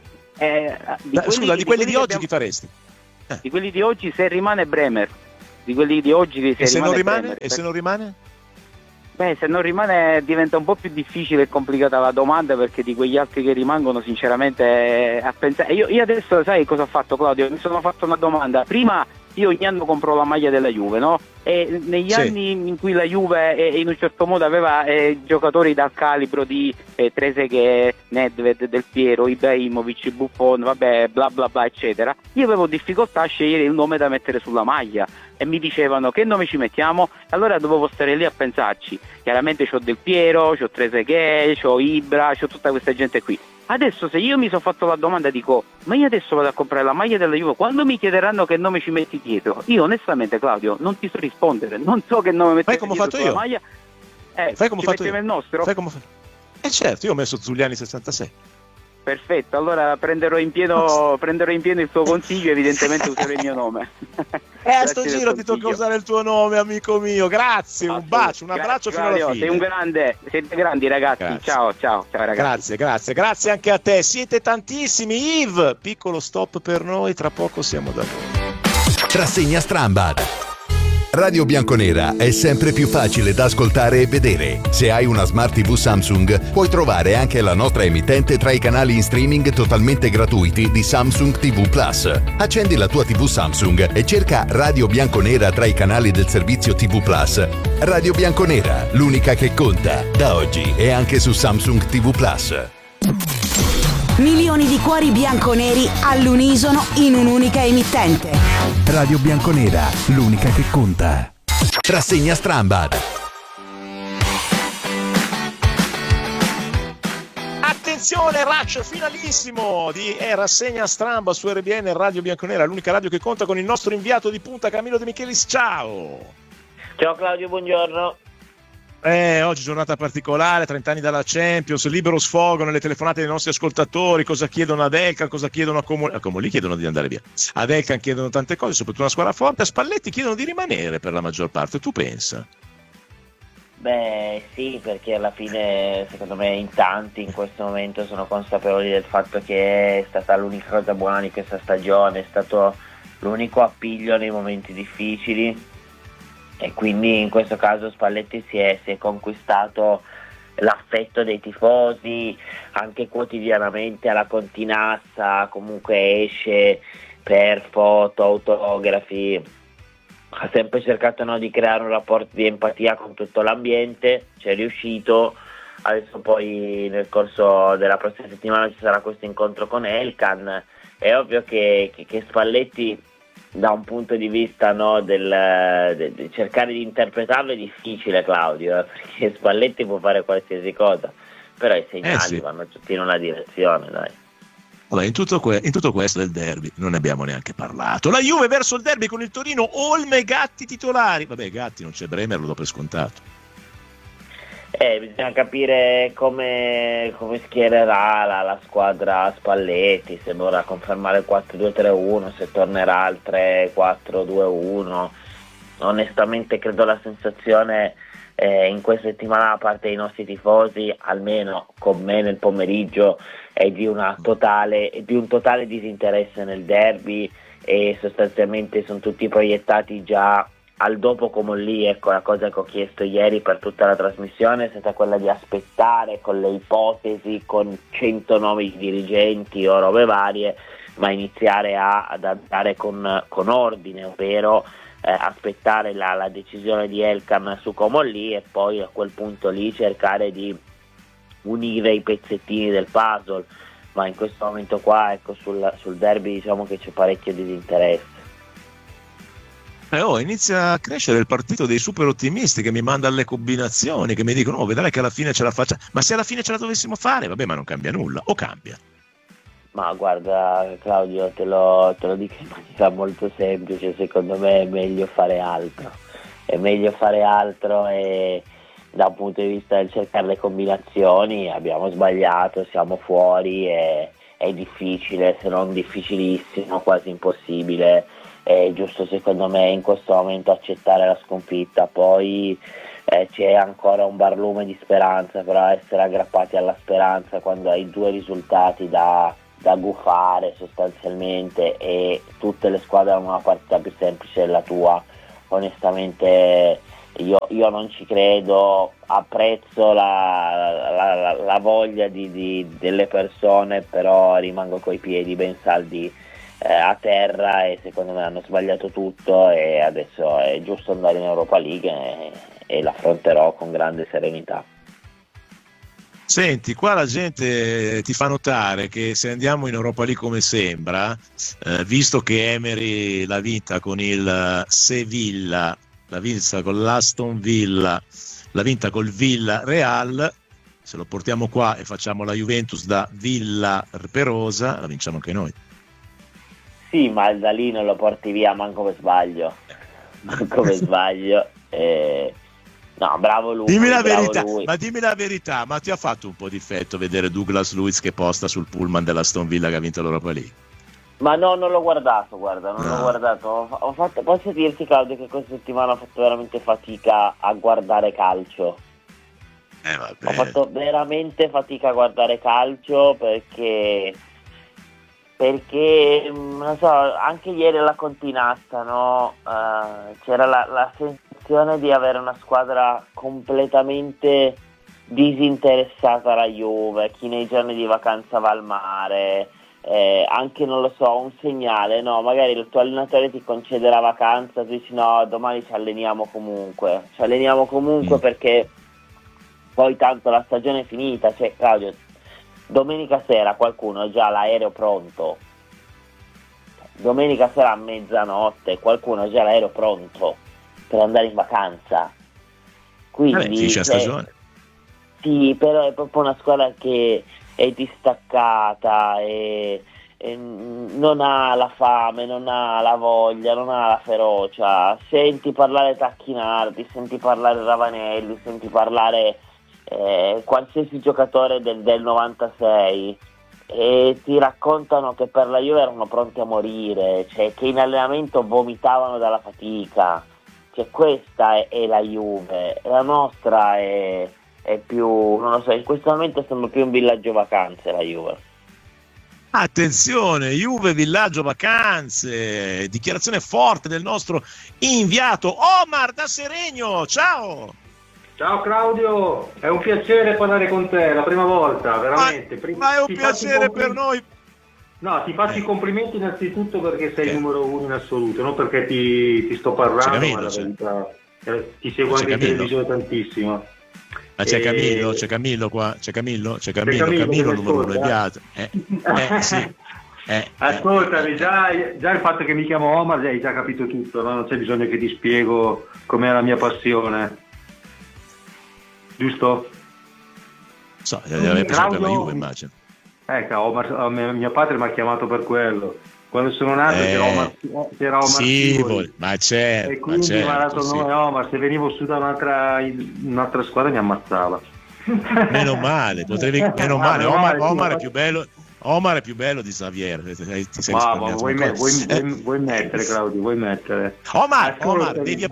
di quelli di oggi chi faresti? Di quelli di oggi, se rimane Bremer. Di quelli di oggi, se non rimane? Bremer, E se non rimane? Beh, se non rimane diventa un po' più difficile e complicata la domanda, perché di quegli altri che rimangono sinceramente a pensare. Io adesso, sai cosa ho fatto, Claudio? Mi sono fatto una domanda. Prima io ogni anno compro la maglia della Juve, no? E negli anni in cui la Juve in un certo modo aveva giocatori dal calibro di Trezeguet, Nedved, Del Piero, Ibrahimovic, Buffon, vabbè, bla bla bla eccetera, io avevo difficoltà a scegliere il nome da mettere sulla maglia e mi dicevano che nome ci mettiamo, allora dovevo stare lì a pensarci. Chiaramente c'ho Del Piero, c'ho Trezeguet, c'ho Ibra, c'ho tutta questa gente qui. Adesso se io mi sono fatto la domanda, dico, ma io adesso vado a comprare la maglia della Juve, quando mi chiederanno che nome ci metti dietro, io onestamente, Claudio, non ti so rispondere, non so che nome mettere dietro sulla maglia. Fai come ho fatto io. Il nostro? Fai come certo, io ho messo Zuliani 66. Perfetto, allora prenderò in pieno il tuo consiglio, evidentemente userò il mio nome. A sto giro ti tocca usare il tuo nome, amico mio. Grazie, un bacio, un abbraccio fino alla fine. Sei un grande, siete grandi ragazzi. Grazie. Ciao ragazzi. Grazie anche a te. Siete tantissimi. Yves, piccolo stop per noi, tra poco siamo da voi. Rassegna Strambad. Radio Bianconera è sempre più facile da ascoltare e vedere. Se hai una Smart TV Samsung, puoi trovare anche la nostra emittente tra i canali in streaming totalmente gratuiti di Samsung TV Plus. Accendi la tua TV Samsung e cerca Radio Bianconera tra i canali del servizio TV Plus. Radio Bianconera, l'unica che conta. Da oggi è anche su Samsung TV Plus. Milioni di cuori bianconeri all'unisono in un'unica emittente. Radio Bianconera, l'unica che conta. Rassegna Strambad. Attenzione, rush finalissimo di Rassegna Stramba su RBN Radio Bianconera, l'unica radio che conta, con il nostro inviato di punta Camillo De Michelis. Ciao. Ciao Claudio, buongiorno. Oggi giornata particolare, 30 anni dalla Champions, libero sfogo nelle telefonate dei nostri ascoltatori. Cosa chiedono ad Elkan, cosa chiedono a Comolli, chiedono di andare via. Ad Elkan chiedono tante cose, soprattutto una squadra forte. A Spalletti chiedono di rimanere per la maggior parte. Tu pensa? Beh sì, perché alla fine secondo me in tanti in questo momento sono consapevoli del fatto che è stata l'unica cosa buona di questa stagione, è stato l'unico appiglio nei momenti difficili. E quindi in questo caso Spalletti si è conquistato l'affetto dei tifosi, anche quotidianamente alla Continassa, comunque esce per foto, autografi, ha sempre cercato di creare un rapporto di empatia con tutto l'ambiente, ci è riuscito. Adesso poi nel corso della prossima settimana ci sarà questo incontro con Elkan. È ovvio che Spalletti, da un punto di vista del cercare di interpretarlo, è difficile, Claudio, perché Spalletti può fare qualsiasi cosa, però i segnali vanno tutti in una direzione, dai. Vabbè, in tutto questo del derby non ne abbiamo neanche parlato. La Juve verso il derby con il Torino, Olme, Gatti titolari. Vabbè, Gatti non c'è, Bremer lo do per scontato. Bisogna capire come schiererà la squadra Spalletti, se vorrà confermare il 4-2-3-1, se tornerà al 3-4-2-1. Onestamente credo la sensazione in questa settimana da parte dei nostri tifosi, almeno con me nel pomeriggio, è di un totale disinteresse nel derby, e sostanzialmente sono tutti proiettati già al dopo Comolli. Ecco, la cosa che ho chiesto ieri per tutta la trasmissione è stata quella di aspettare con le ipotesi, con 100 nomi di dirigenti o robe varie, ma iniziare ad andare con ordine, ovvero aspettare la decisione di Elkan su Comolli e poi a quel punto lì cercare di unire i pezzettini del puzzle. Ma in questo momento qua, ecco, sul derby diciamo che c'è parecchio disinteresse. Inizia a crescere il partito dei super ottimisti che mi manda alle combinazioni, che mi dicono vedrai che alla fine ce la faccia. Ma se alla fine ce la dovessimo fare, vabbè, ma non cambia nulla, o cambia? Ma guarda Claudio, te lo dico in maniera molto semplice, secondo me è meglio fare altro, e da un punto di vista del cercare le combinazioni abbiamo sbagliato, siamo fuori, è difficile, se non difficilissimo, quasi impossibile. È giusto secondo me in questo momento accettare la sconfitta, poi c'è ancora un barlume di speranza, però essere aggrappati alla speranza quando hai 2 risultati da gufare sostanzialmente e tutte le squadre hanno una partita più semplice della tua, onestamente io non ci credo. Apprezzo la voglia delle persone, però rimango coi piedi ben saldi a terra e secondo me hanno sbagliato tutto e adesso è giusto andare in Europa League e l'affronterò con grande serenità. Senti, qua la gente ti fa notare che se andiamo in Europa League come sembra, visto che Emery l'ha vinta con il Sevilla, l'ha vinta con l'Aston Villa, l'ha vinta col Villarreal, se lo portiamo qua e facciamo la Juventus da Villa Perosa, la vinciamo anche noi. Sì, ma da lì non lo porti via manco per sbaglio. No, bravo lui. Dimmi la bravo verità, lui. ma dimmi la verità, ma ti ha fatto un po' di effetto vedere Douglas Luiz che posta sul pullman della Aston Villa che ha vinto l'Europa League? Ma no, non l'ho guardato, l'ho guardato. Posso dirti, Claudio, che questa settimana ho fatto veramente fatica a guardare calcio. Ho fatto veramente fatica a guardare calcio perché non so, anche ieri alla Continasta, no? C'era la sensazione di avere una squadra completamente disinteressata alla Juve, chi nei giorni di vacanza va al mare, anche non lo so, un segnale, no? Magari il tuo allenatore ti concede la vacanza, tu dici no, domani ci alleniamo comunque perché poi tanto la stagione è finita, cioè Claudio, domenica sera qualcuno ha già l'aereo pronto, domenica sera a mezzanotte qualcuno ha già l'aereo pronto per andare in vacanza, quindi finisce la stagione. Sì, però è proprio una squadra che è distaccata e non ha la fame, non ha la voglia, non ha la ferocia. Senti parlare Tacchinardi, senti parlare Ravanelli, senti parlare qualsiasi giocatore del 96 e ti raccontano che per la Juve erano pronti a morire, cioè che in allenamento vomitavano dalla fatica, cioè questa è la Juve, la nostra è più, non lo so, in questo momento sembra più un villaggio vacanze la Juve. Attenzione, Juve villaggio vacanze, dichiarazione forte del nostro inviato Omar da Seregno. Ciao Claudio, è un piacere parlare con te, la prima volta, veramente. Ma è un piacere per noi. No, ti faccio i complimenti innanzitutto perché sei il numero 1 in assoluto, non perché ti sto parlando, Camillo, ma la verità, ti seguo anche in televisione tantissimo. Ma c'è Camillo qua, c'è Camillo numero 1 inviato. Sì. Ascoltami, già il fatto che mi chiamo Omar hai già capito tutto, no? Non c'è bisogno che ti spiego com'è la mia passione. Giusto? So, per la Juve, immagino. Omar, mio padre mi ha chiamato per quello. Quando sono nato c'era Omar sì, ma certo. E quindi mi ha dato il nome Omar. Se venivo su da un'altra squadra mi ammazzava. Meno male, Omar è più bello. Omar è più bello di Xavier. Vuoi mettere, Claudio? Vuoi mettere? Omar,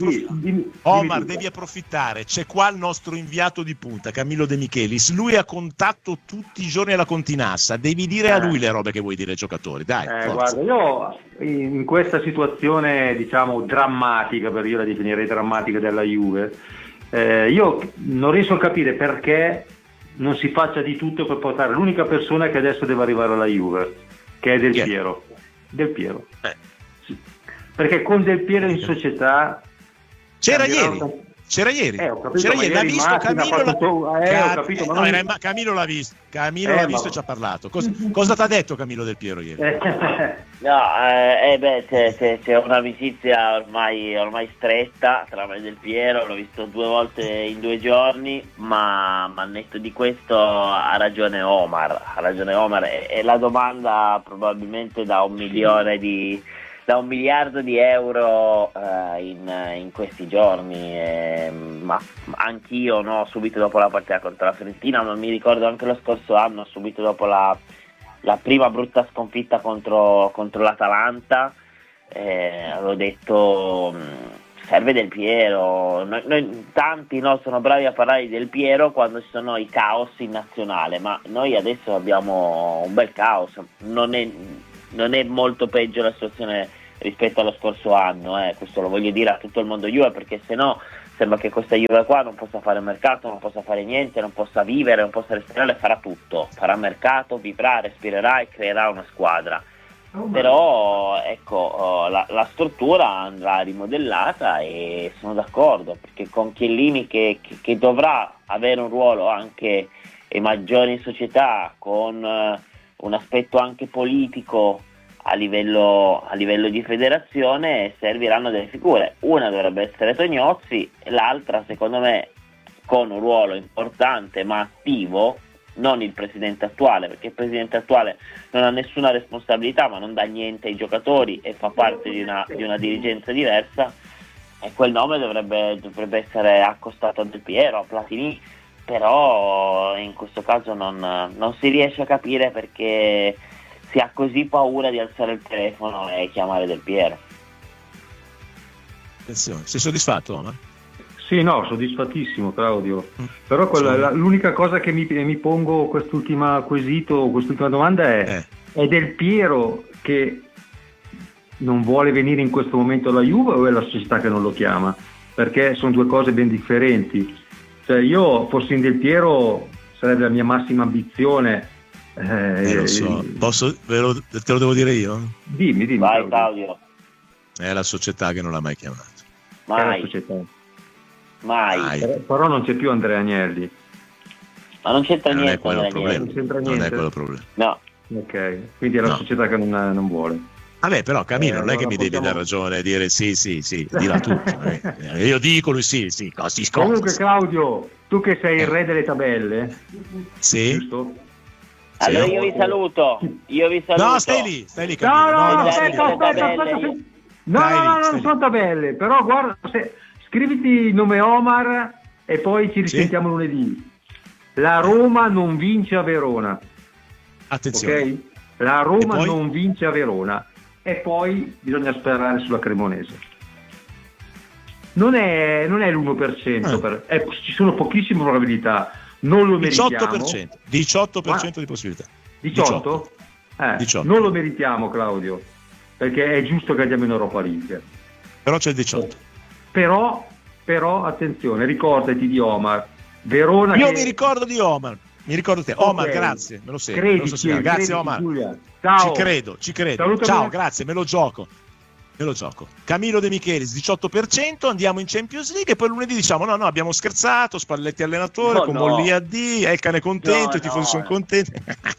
devi approfittare. C'è qua il nostro inviato di punta, Camillo De Michelis. Lui ha contatto tutti i giorni alla Continassa. Devi dire a lui le robe che vuoi dire ai giocatori. Dai, guarda, io in questa situazione, diciamo, drammatica, perché io la definirei drammatica della Juve, io non riesco a capire perché non si faccia di tutto per portare l'unica persona che adesso deve arrivare alla Juve, che è Del Piero. Sì. Perché con Del Piero in società c'era ieri. L'ha visto Camillo l'ha visto. Camillo l'ha visto e ci ha parlato. Cosa ti ha detto Camillo Del Piero ieri? C'è un'amicizia ormai stretta tra me e Del Piero, l'ho visto 2 volte in 2 giorni, ma al netto di questo ha ragione Omar, e la domanda probabilmente da 1 miliardo di euro in questi giorni, ma anch'io subito dopo la partita contro la Fiorentina, ma mi ricordo anche lo scorso anno, subito dopo la prima brutta sconfitta contro l'Atalanta, avevo detto serve Del Piero. Noi tanti sono bravi a parlare di Del Piero quando ci sono i caos in nazionale, ma noi adesso abbiamo un bel caos, non è molto peggio la situazione rispetto allo scorso anno, questo lo voglio dire a tutto il mondo Juve, perché sennò sembra che questa Juve qua non possa fare mercato, non possa fare niente, non possa vivere, non possa respirare, farà tutto, farà mercato, vivrà, respirerà e creerà una squadra. Però ecco, la struttura andrà rimodellata e sono d'accordo, perché con Chiellini che dovrà avere un ruolo anche maggiore in società, con un aspetto anche politico a livello di federazione, serviranno delle figure. Una dovrebbe essere Tognozzi, l'altra secondo me con un ruolo importante ma attivo, non il presidente attuale, perché il presidente attuale non ha nessuna responsabilità, ma non dà niente ai giocatori e fa parte di una dirigenza diversa, e quel nome dovrebbe essere accostato a Del Piero, a Platini, però in questo caso non si riesce a capire perché si ha così paura di alzare il telefono e chiamare Del Piero. Attenzione, sei soddisfatto, Omar? Sì, no, soddisfattissimo, Claudio. Però l'unica cosa che mi pongo quest'ultima domanda è Del Piero che non vuole venire in questo momento alla Juve, o è la società che non lo chiama? Perché sono due cose ben differenti. Cioè, io fossi in Del Piero sarebbe la mia massima ambizione. Lo so, te lo devo dire io? Dimmi. Vai, Claudio. È la società che non l'ha mai chiamato. Mai. È la società. Mai. Però non c'è più Andrea Agnelli. Ma non c'entra niente. Non è quello il problema. Non è quello il problema. No. Ok, quindi è la società che non vuole. Vabbè, però Camillo, non è che mi devi dare ragione, dire sì, dila tu. Io dico lui sì, Comunque Claudio, tu che sei il re delle tabelle, sì, giusto? Allora io vi saluto. No, stai lì Camillo. No, aspetta. No, non sono tabelle, però guarda, scriviti il nome Omar e poi ci risentiamo lunedì. La Roma non vince a Verona. Attenzione. Ok? La Roma non vince a Verona. E poi bisogna sperare sulla Cremonese. Non è l'1%, ci sono pochissime probabilità. Non lo meritiamo. 18% di possibilità. 18? 18. Non lo meritiamo, Claudio, perché è giusto che andiamo in Europa League. Però c'è il 18. Però attenzione, ricordati di Omar. Verona. Io mi ricordo di Omar. Mi ricordo te. Omar, grazie. Me lo segno. Grazie Omar. Ciao. Ci credo. Ciao, grazie, me lo gioco. Camillo De Michelis 18%, andiamo in Champions League e poi lunedì diciamo no, abbiamo scherzato, Spalletti allenatore, con Molli AD, il cane contento, i tifosi sono contenti.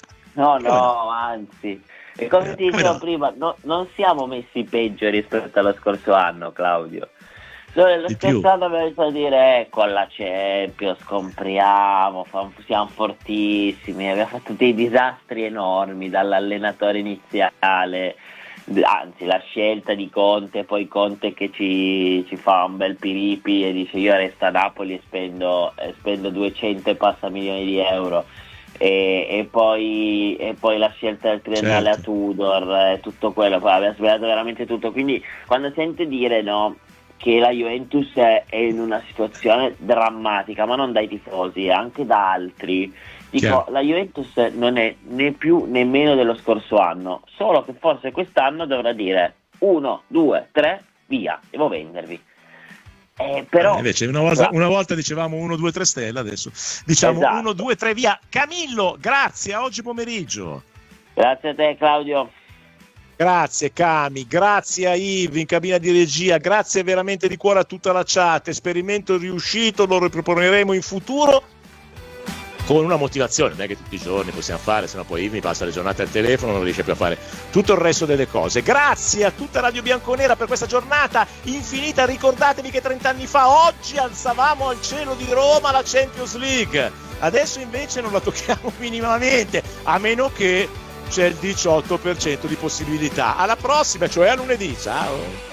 No, anzi. E come ti dicevo prima, non siamo messi peggio rispetto allo scorso anno, Claudio. Lo scorso anno abbiamo iniziato a dire con la Champions compriamo, siamo fortissimi, abbiamo fatto dei disastri enormi dall'allenatore iniziale, anzi la scelta di Conte, poi Conte che ci fa un bel piripi e dice io resto a Napoli e spendo 200 e passa milioni di euro. E poi la scelta del triennale a Tudor, tutto quello, poi abbiamo sbagliato veramente tutto, quindi quando sente dire che la Juventus è in una situazione drammatica, ma non dai tifosi, anche da altri, dico, la Juventus non è né più né meno dello scorso anno, solo che forse quest'anno dovrà dire 1, 2, 3, via, devo vendervi. Però invece una volta dicevamo 1, 2, 3 stelle, adesso diciamo 1, 2, 3 via. Camillo, grazie, a oggi pomeriggio. Grazie a te, Claudio. Grazie Cami, grazie a Yves in cabina di regia, grazie veramente di cuore a tutta la chat. Esperimento riuscito, lo riproporremo in futuro con una motivazione, non è che tutti i giorni possiamo fare, sennò poi Yves mi passa le giornate al telefono, non riesce più a fare tutto il resto delle cose. Grazie a tutta Radio Bianconera per questa giornata infinita. Ricordatevi che 30 anni fa oggi alzavamo al cielo di Roma la Champions League, adesso invece non la tocchiamo minimamente, a meno che c'è il 18% di possibilità. Alla prossima, cioè a lunedì. Ciao.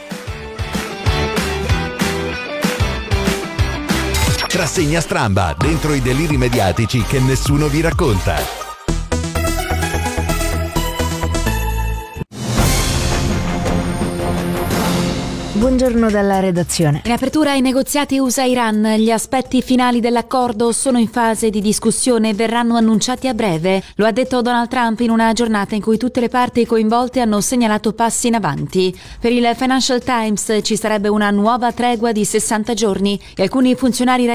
Rassegna stramba dentro i deliri mediatici che nessuno vi racconta. Buongiorno dalla redazione. In apertura ai negoziati USA-Iran, gli aspetti finali dell'accordo sono in fase di discussione e verranno annunciati a breve. Lo ha detto Donald Trump in una giornata in cui tutte le parti coinvolte hanno segnalato passi in avanti. Per il Financial Times ci sarebbe una nuova tregua di 60 giorni e alcuni funzionari